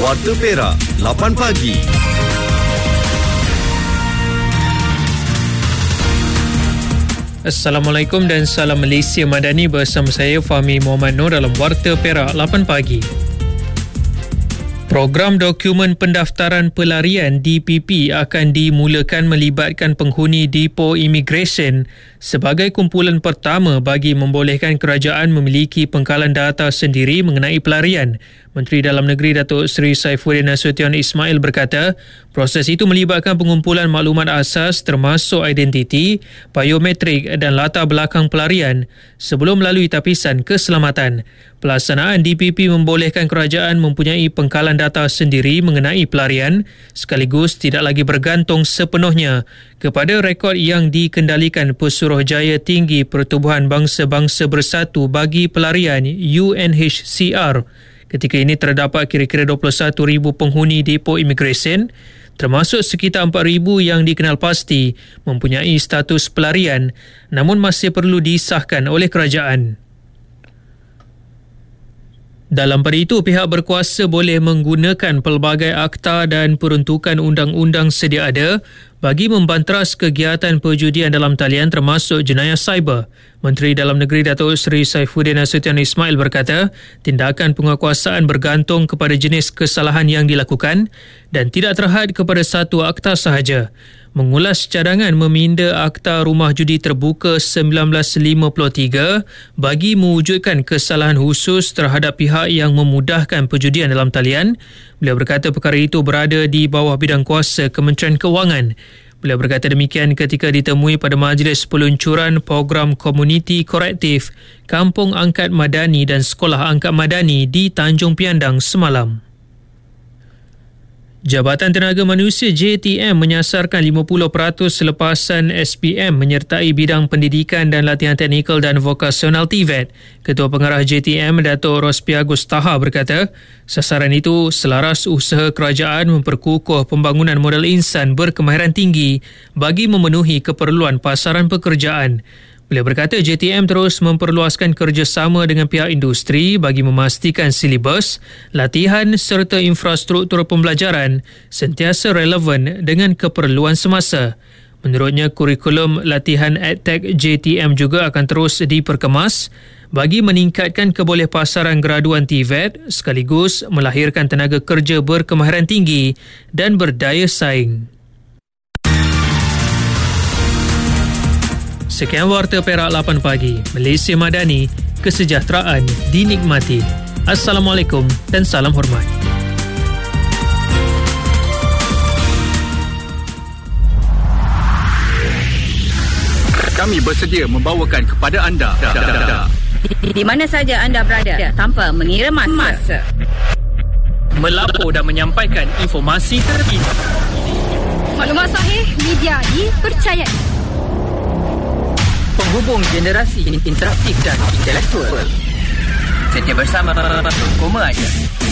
Warta Perak, 8 pagi. Assalamualaikum dan salam Malaysia Madani, bersama saya Fahmi Muhammad Nur dalam Warta Perak 8 pagi. Program dokumen pendaftaran pelarian DPP akan dimulakan melibatkan penghuni depo imigresen sebagai kumpulan pertama bagi membolehkan kerajaan memiliki pengkalan data sendiri mengenai pelarian. Menteri Dalam Negeri Datuk Seri Saifuddin Nasution Ismail berkata, proses itu melibatkan pengumpulan maklumat asas termasuk identiti, biometrik dan latar belakang pelarian sebelum melalui tapisan keselamatan. Pelaksanaan DPP membolehkan kerajaan mempunyai pengkalan data sendiri mengenai pelarian sekaligus tidak lagi bergantung sepenuhnya kepada rekod yang dikendalikan Pesuruhjaya Tinggi Pertubuhan Bangsa-Bangsa Bersatu bagi Pelarian UNHCR. Ketika ini terdapat kira-kira 21,000 penghuni depo imigresen, termasuk sekitar 4,000 yang dikenal pasti mempunyai status pelarian namun masih perlu disahkan oleh kerajaan. Dalam pada itu, pihak berkuasa boleh menggunakan pelbagai akta dan peruntukan undang-undang sedia ada bagi membanteras kegiatan perjudian dalam talian termasuk jenayah cyber. Menteri Dalam Negeri Datuk Seri Saifuddin Nasution Ismail berkata, tindakan penguatkuasaan bergantung kepada jenis kesalahan yang dilakukan dan tidak terhad kepada satu akta sahaja. Mengulas cadangan meminda Akta Rumah Judi Terbuka 1953 bagi mewujudkan kesalahan khusus terhadap pihak yang memudahkan perjudian dalam talian. Beliau berkata perkara itu berada di bawah bidang kuasa Kementerian Kewangan. Beliau berkata demikian ketika ditemui pada majlis peluncuran program komuniti korektif Kampung Angkat Madani dan Sekolah Angkat Madani di Tanjung Piandang semalam. Jabatan Tenaga Manusia JTM menyasarkan 50% selepasan SPM menyertai bidang pendidikan dan latihan teknikal dan vokasional TVET. Ketua Pengarah JTM Datuk Rospiagus Taha berkata, sasaran itu selaras usaha kerajaan memperkukuh pembangunan modal insan berkemahiran tinggi bagi memenuhi keperluan pasaran pekerjaan. Beliau berkata JTM terus memperluaskan kerjasama dengan pihak industri bagi memastikan silibus, latihan serta infrastruktur pembelajaran sentiasa relevan dengan keperluan semasa. Menurutnya, kurikulum latihan EdTech JTM juga akan terus diperkemas bagi meningkatkan kebolehpasaran graduan TVET sekaligus melahirkan tenaga kerja berkemahiran tinggi dan berdaya saing. Sekian Warta Perak 8 pagi. Malaysia Madani, kesejahteraan dinikmati. Assalamualaikum dan salam hormat. Kami bersedia membawakan kepada anda di mana saja anda berada tanpa mengira masa. Melapor dan menyampaikan informasi terkini. Maklumat sahih, media dipercayai. Penghubung generasi interaktif dan intelektual. Setia bersama Koma Aja.